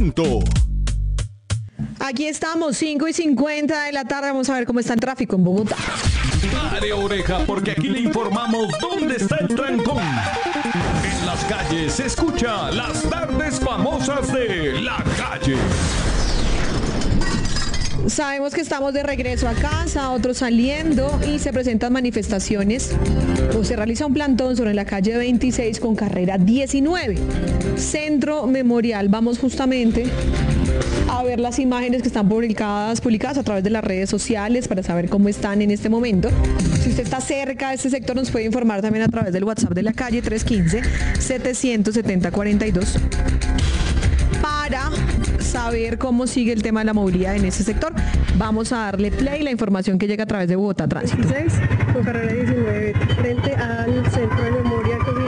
Sarmiento. Aquí estamos, 5:50 de la tarde. Vamos a ver cómo está el tráfico en Bogotá. Pare oreja, porque aquí le informamos dónde está el trancón. En las calles se escucha las tardes famosas de la calle. Sabemos que estamos de regreso a casa, otros saliendo y se presentan manifestaciones o se realiza un plantón sobre la calle 26 con carrera 19. Centro Memorial. Vamos justamente a ver las imágenes que están publicadas a través de las redes sociales para saber cómo están en este momento. Si usted está cerca de este sector, nos puede informar también a través del WhatsApp de la calle 315-770-42 para saber cómo sigue el tema de la movilidad en ese sector. Vamos a darle play la información que llega a través de Bogotá Tránsito. 16 con carrera 19 frente al centro de memoria que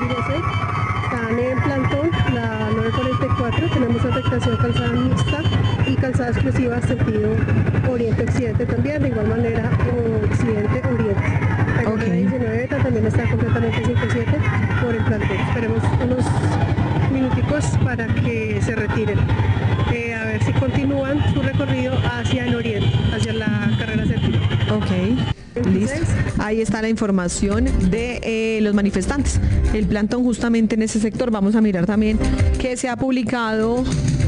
están en plantón, la 944. Tenemos afectación calzada mixta y calzada exclusiva sentido oriente-occidente también, de igual manera occidente-oriente. La carrera 19 también está completamente 57 por el plantón. Esperemos unos minuticos para que se retiren. A ver si continúan su recorrido hacia el oriente, hacia la carrera séptima. Ok, listo. Ahí está la información de los manifestantes. El plantón justamente en ese sector. Vamos a mirar también que se ha publicado.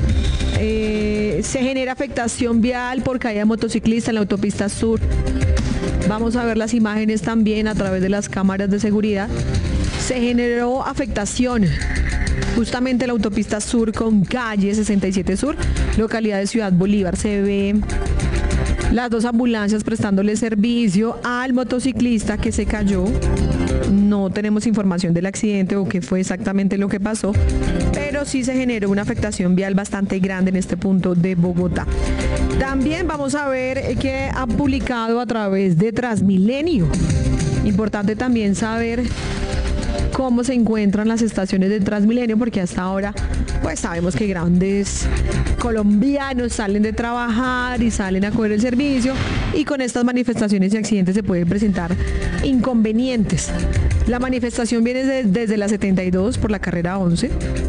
Se genera afectación vial por caída de motociclista en la autopista sur. Vamos a ver las imágenes también a través de las cámaras de seguridad. Se generó afectación justamente en la autopista sur con calle 67 Sur, localidad de Ciudad Bolívar. Se ve las dos ambulancias prestándole servicio al motociclista que se cayó. No tenemos información del accidente o qué fue exactamente lo que pasó, pero sí se generó una afectación vial bastante grande en este punto de Bogotá. También vamos a ver que han publicado a través de Transmilenio. Importante también saber cómo se encuentran las estaciones de Transmilenio, porque hasta ahora pues sabemos que grandes colombianos salen de trabajar y salen a coger el servicio, y con estas manifestaciones y accidentes se pueden presentar inconvenientes. La manifestación viene desde la 72 por la carrera 11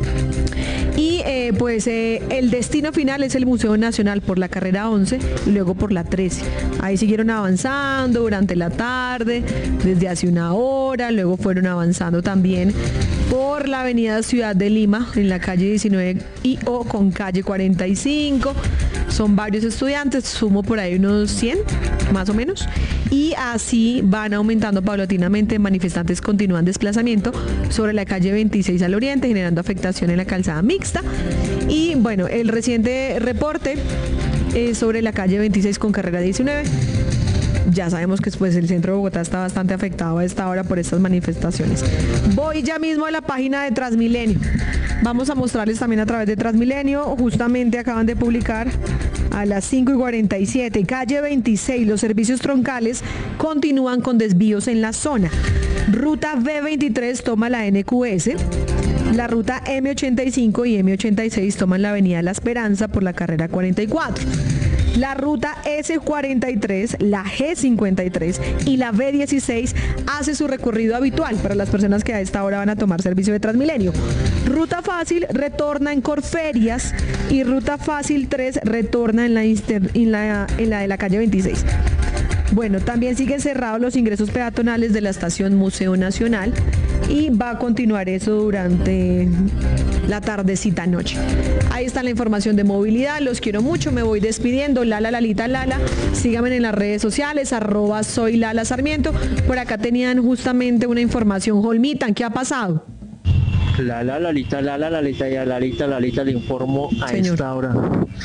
y el destino final es el Museo Nacional por la carrera 11 y luego por la 13. Ahí siguieron avanzando durante la tarde, desde hace una hora, luego fueron avanzando también por la avenida Ciudad de Lima, en la calle 19 o con calle 45. Son varios estudiantes, sumo por ahí unos 100, más o menos. Y así van aumentando paulatinamente. Manifestantes continúan desplazamiento sobre la calle 26 al oriente, generando afectación en la calzada mixta. Y bueno, el reciente reporte sobre la calle 26 con carrera 19. Ya sabemos que pues, el centro de Bogotá está bastante afectado a esta hora por estas manifestaciones. Voy ya mismo a la página de Transmilenio. Vamos a mostrarles también a través de Transmilenio. Justamente acaban de publicar a las 5:47, calle 26, los servicios troncales continúan con desvíos en la zona. Ruta B23 toma la NQS. La ruta M85 y M86 toman la avenida La Esperanza por la carrera 44. La ruta S43, la G53 y la B16 hace su recorrido habitual para las personas que a esta hora van a tomar servicio de Transmilenio. Ruta Fácil retorna en Corferias y Ruta Fácil 3 retorna en la de la calle 26. Bueno, también siguen cerrados los ingresos peatonales de la estación Museo Nacional y va a continuar eso durante la tardecita noche. Ahí está la información de movilidad. Los quiero mucho, me voy despidiendo. Lala, Lalita, Lala. Síganme en las redes sociales, @soy Lala Sarmiento. Por acá tenían justamente una información. Jolmitan, ¿qué ha pasado? Lalita, y a Lalita le informo a Señor. esta hora.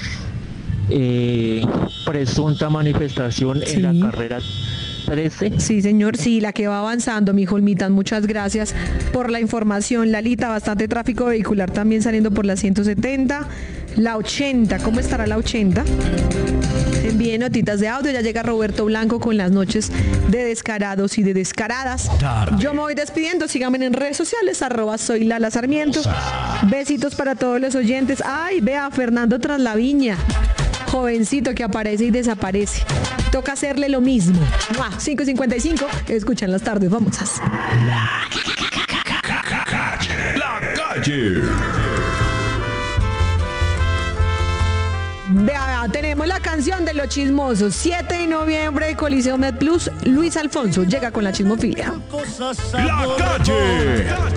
Presunta manifestación en la carrera 13. Sí, señor, sí, la que va avanzando, mi Jolmitan, muchas gracias por la información. Lalita, bastante tráfico vehicular también saliendo por la 170, la 80, ¿cómo estará la 80? Envíen notitas de audio, ya llega Roberto Blanco con las noches de descarados y de descaradas. Yo me voy despidiendo, síganme en redes sociales, @soy Lala Sarmiento. Besitos para todos los oyentes. Ay, vea, Fernando Traslaviña. Jovencito que aparece y desaparece. Toca hacerle lo mismo. 5:55. Escuchan las tardes. Vamos a... La calle. Vea, tenemos la canción de los chismosos. 7 de noviembre, Coliseo Med Plus. Luis Alfonso llega con la chismofilia. La calle